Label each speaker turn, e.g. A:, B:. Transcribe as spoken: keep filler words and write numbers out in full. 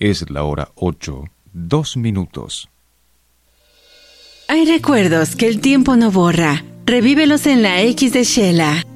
A: Es la hora ocho, dos minutos.
B: Hay recuerdos que el tiempo no borra. Revívelos en la X de Shela.